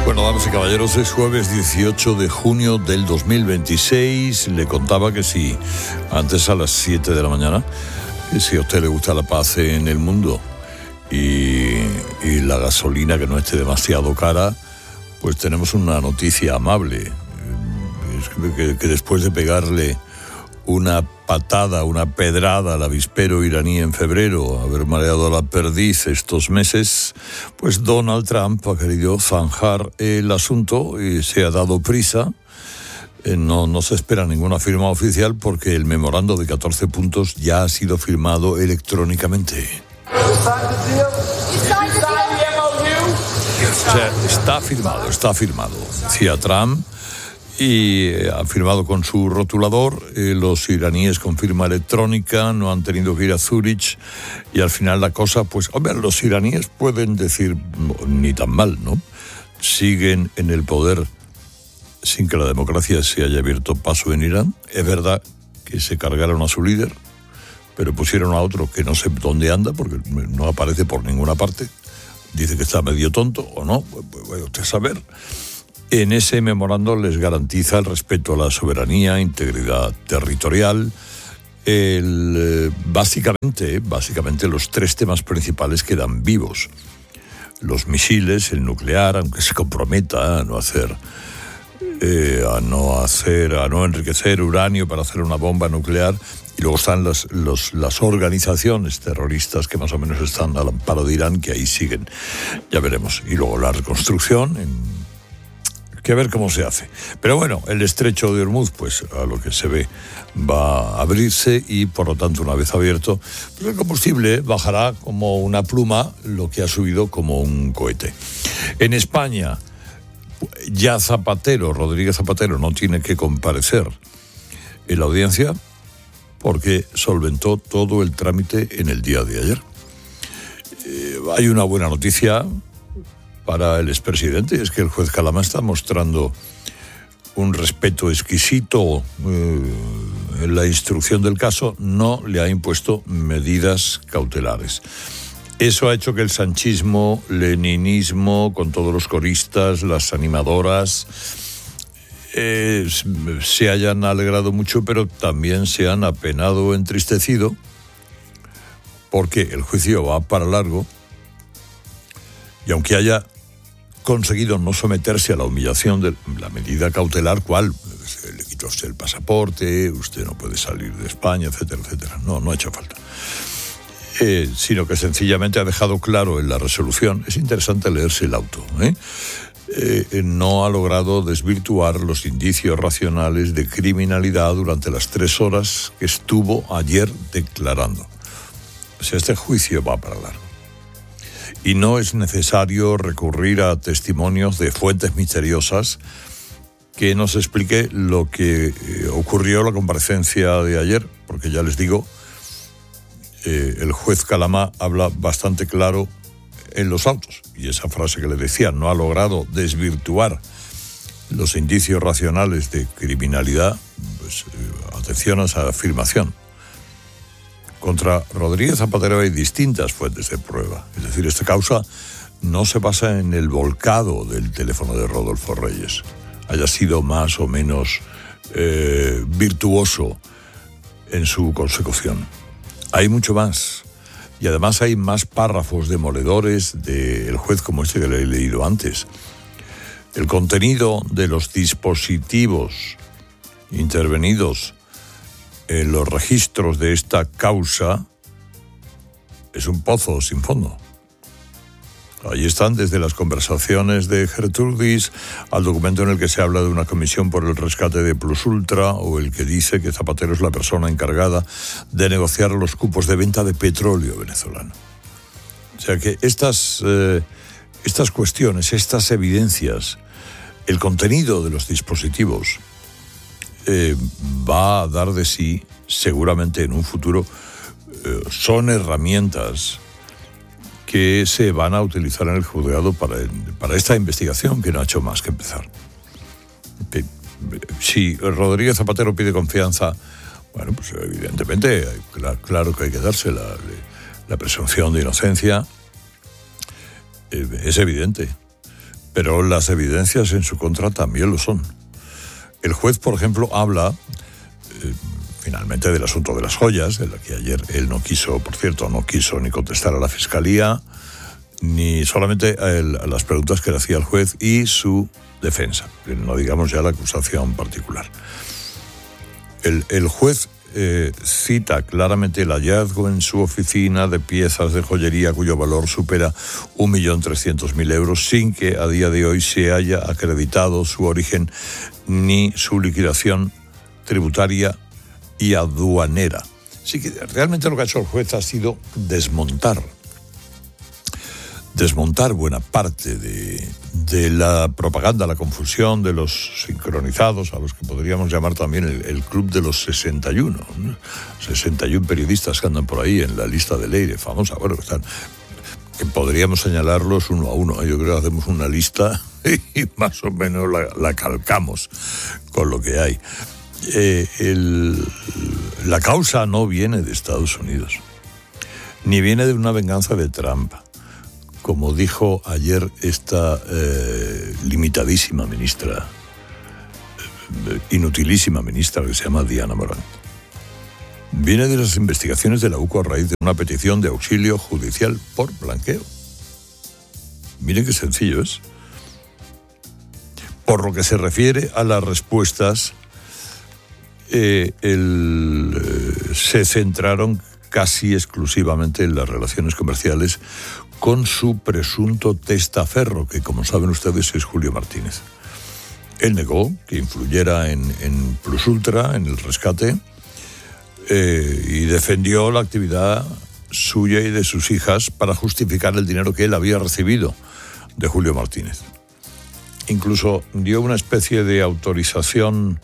Bueno, damas y caballeros, es jueves 18 de junio del 2026. Le contaba que si antes a las 7 de la mañana, si a usted le gusta la paz en el mundo y la gasolina que no esté demasiado cara, pues tenemos una noticia amable. Que después de pegarle una patada, una pedrada al avispero iraní en febrero, haber mareado la perdiz estos meses, pues Donald Trump ha querido zanjar el asunto y se ha dado prisa. No se espera ninguna firma oficial porque el memorando de 14 puntos ya ha sido firmado electrónicamente. O sea, está firmado, decía Trump. Y ha firmado con su rotulador. Los iraníes con firma electrónica, no han tenido que ir a Zúrich, y al final la cosa, pues, hombre, los iraníes pueden decir ni tan mal, ¿no? Siguen en el poder sin que la democracia se haya abierto paso en Irán. Es verdad que se cargaron a su líder, pero pusieron a otro que no sé dónde anda porque no aparece por ninguna parte. Dice que está medio tonto o no, pues vaya usted a saber. En ese memorando les garantiza el respeto a la soberanía, integridad territorial. Básicamente los tres temas principales quedan vivos. Los misiles, el nuclear, aunque se comprometa a no enriquecer uranio para hacer una bomba nuclear. Y luego están las organizaciones terroristas que más o menos están al amparo de Irán, que ahí siguen. Ya veremos. Y luego la reconstrucción que ver cómo se hace. Pero bueno, el estrecho de Hormuz, pues a lo que se ve, va a abrirse y por lo tanto, una vez abierto, pues el combustible bajará como una pluma, lo que ha subido como un cohete. En España, ya Rodríguez Zapatero, no tiene que comparecer en la audiencia porque solventó todo el trámite en el día de ayer. Hay una buena noticia para el expresidente, es que el juez Calamá está mostrando un respeto exquisito en la instrucción del caso. No le ha impuesto medidas cautelares. Eso ha hecho que el sanchismo, leninismo, con todos los coristas, las animadoras, se hayan alegrado mucho, pero también se han apenado o entristecido, porque el juicio va para largo. Y aunque haya conseguido no someterse a la humillación de la medida cautelar, ¿cuál? Le quitó usted el pasaporte, usted no puede salir de España, etcétera, etcétera. No ha hecho falta. Sino que sencillamente ha dejado claro en la resolución, es interesante leerse el auto, no ha logrado desvirtuar los indicios racionales de criminalidad durante las 3 horas que estuvo ayer declarando. O sea, este juicio va para largo. Y no es necesario recurrir a testimonios de fuentes misteriosas que nos explique lo que ocurrió en la comparecencia de ayer, porque ya les digo, el juez Calamá habla bastante claro en los autos, y esa frase que le decía, no ha logrado desvirtuar los indicios racionales de criminalidad, pues atención a esa afirmación. Contra Rodríguez Zapatero hay distintas fuentes de prueba. Es decir, esta causa no se basa en el volcado del teléfono de Rodolfo Reyes, haya sido más o menos virtuoso en su consecución. Hay mucho más. Y además hay más párrafos demoledores del juez como este que le he leído antes. El contenido de los dispositivos intervenidos en los registros de esta causa es un pozo sin fondo. Ahí están desde las conversaciones de Gertrudis al documento en el que se habla de una comisión por el rescate de Plus Ultra, o el que dice que Zapatero es la persona encargada de negociar los cupos de venta de petróleo venezolano. O sea que estas cuestiones, estas evidencias, el contenido de los dispositivos va a dar de sí, seguramente en un futuro, son herramientas que se van a utilizar en el juzgado para esta investigación, que no ha hecho más que empezar. Si Rodríguez Zapatero pide confianza, bueno, pues evidentemente, claro que hay que darse la presunción de inocencia, es evidente. pero las evidencias en su contra también lo son. El juez, por ejemplo, habla finalmente del asunto de las joyas, de la que ayer él no quiso ni contestar a la Fiscalía, ni solamente a las preguntas que le hacía el juez y su defensa, no digamos ya la acusación particular. El juez cita claramente el hallazgo en su oficina de piezas de joyería cuyo valor supera 1.300.000 euros, sin que a día de hoy se haya acreditado su origen ni su liquidación tributaria y aduanera. Así que realmente lo que ha hecho el juez ha sido desmontar buena parte de la propaganda, la confusión de los sincronizados, a los que podríamos llamar también el club de los 61, ¿no? 61 periodistas que andan por ahí en la lista de Leire, famosa, bueno, que podríamos señalarlos uno a uno. Yo creo que hacemos una lista y más o menos la calcamos con lo que hay. La causa no viene de Estados Unidos, ni viene de una venganza de Trump, como dijo ayer esta limitadísima ministra, inutilísima ministra que se llama Diana Morant. Viene de las investigaciones de la UCO a raíz de una petición de auxilio judicial por blanqueo. Miren qué sencillo es. Por lo que se refiere a las respuestas, se centraron casi exclusivamente en las relaciones comerciales con su presunto testaferro, que como saben ustedes es Julio Martínez. Él negó que influyera en Plus Ultra, en el rescate, y defendió la actividad suya y de sus hijas para justificar el dinero que él había recibido de Julio Martínez. Incluso dio una especie de autorización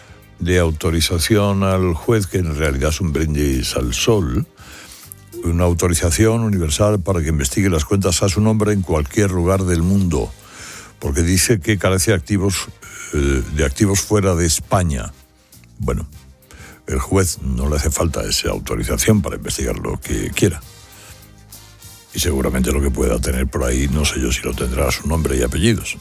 al juez, que en realidad es un brindis al sol, una autorización universal para que investigue las cuentas a su nombre en cualquier lugar del mundo, porque dice que carece de activos fuera de España. Bueno, el juez no le hace falta esa autorización para investigar lo que quiera. Y seguramente lo que pueda tener por ahí, no sé yo si lo tendrá a su nombre y apellidos.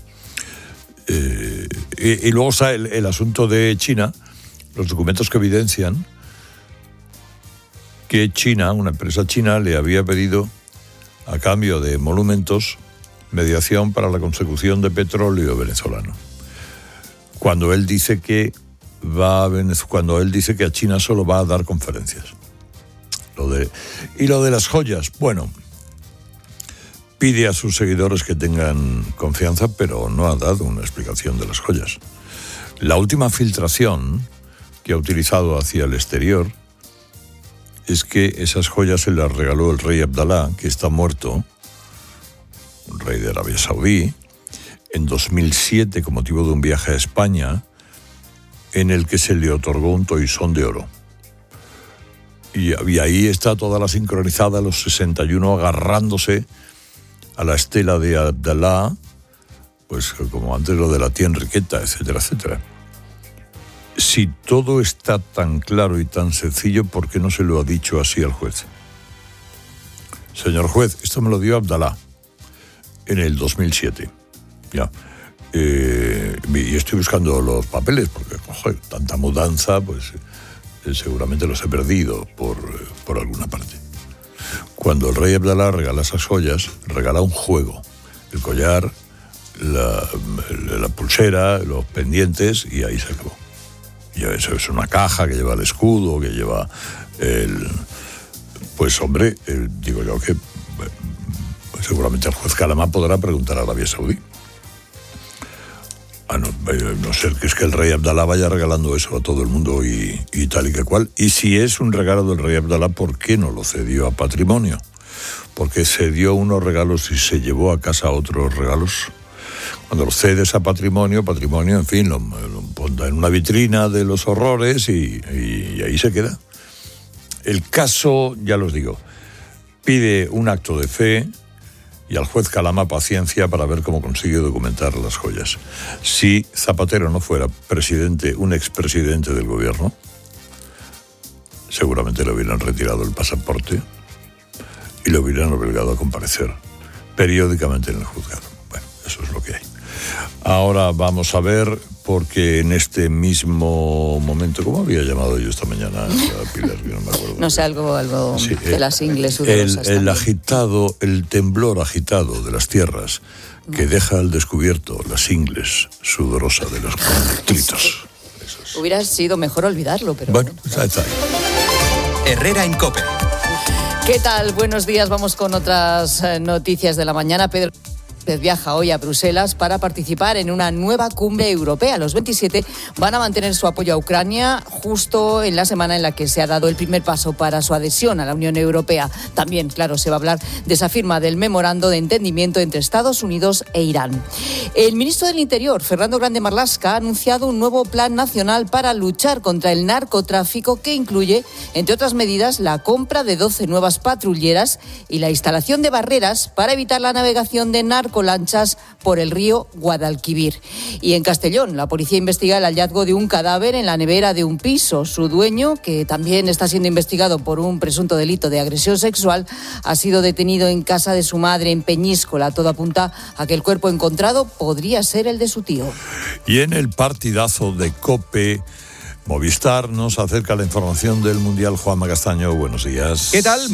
Y luego está el asunto de China, los documentos que evidencian que China, una empresa china, le había pedido, a cambio de emolumentos, mediación para la consecución de petróleo venezolano. Cuando él dice que a China solo va a dar conferencias. Lo de las joyas, bueno, pide a sus seguidores que tengan confianza, pero no ha dado una explicación de las joyas. La última filtración que ha utilizado hacia el exterior es que esas joyas se las regaló el rey Abdalá, que está muerto, un rey de Arabia Saudí, en 2007 con motivo de un viaje a España en el que se le otorgó un toisón de oro. Y ahí está toda la sincronizada, los 61 agarrándose a la estela de Abdalá, pues como antes lo de la tía Enriqueta, etcétera, etcétera. Si todo está tan claro y tan sencillo, ¿por qué no se lo ha dicho así al juez? Señor juez, esto me lo dio Abdalá en el 2007. Ya. Y estoy buscando los papeles, porque, joder, tanta mudanza, pues seguramente los he perdido por alguna parte. Cuando el rey Abdalá regala esas joyas, regala un juego. El collar, la pulsera, los pendientes, y ahí se acabó. Y eso es una caja que lleva el escudo, que lleva el... Pues hombre, digo yo que seguramente el juez Calamá podrá preguntar a Arabia Saudí. No ser que es que el rey Abdalá vaya regalando eso a todo el mundo y tal y que cual. Y si es un regalo del rey Abdalá, ¿por qué no lo cedió a patrimonio? Porque se dio unos regalos y se llevó a casa otros regalos. Cuando lo cedes a patrimonio, en fin, lo pondrá en una vitrina de los horrores y ahí se queda. El caso, ya los digo, pide un acto de fe y al juez Calamá paciencia para ver cómo consigue documentar las joyas. Si Zapatero no fuera un expresidente del gobierno, seguramente le hubieran retirado el pasaporte y le hubieran obligado a comparecer periódicamente en el juzgado. Bueno, eso es lo que Ahora vamos a ver, porque en este mismo momento, ¿cómo había llamado yo esta mañana a Pilar? Que no me acuerdo. No sé, algo sí, de las ingles sudorosas. El temblor agitado de las tierras que deja al descubierto las ingles sudorosas de los contritos. Hubiera sido mejor olvidarlo, pero... Bueno, está ahí. Herrera en COPE. ¿Qué tal? Buenos días, vamos con otras noticias de la mañana. Pedro viaja hoy a Bruselas para participar en una nueva cumbre europea. Los 27 van a mantener su apoyo a Ucrania justo en la semana en la que se ha dado el primer paso para su adhesión a la Unión Europea. También, claro, se va a hablar de esa firma del memorando de entendimiento entre Estados Unidos e Irán. El ministro del Interior, Fernando Grande Marlaska, ha anunciado un nuevo plan nacional para luchar contra el narcotráfico que incluye, entre otras medidas, la compra de 12 nuevas patrulleras y la instalación de barreras para evitar la navegación de narcolanchas por el río Guadalquivir. Y en Castellón, la policía investiga el hallazgo de un cadáver en la nevera de un piso. Su dueño, que también está siendo investigado por un presunto delito de agresión sexual, ha sido detenido en casa de su madre en Peñíscola. Todo apunta a que el cuerpo encontrado podría ser el de su tío. Y en el partidazo de COPE, Movistar nos acerca la información del Mundial. Juanma Castaño, buenos días. ¿Qué tal?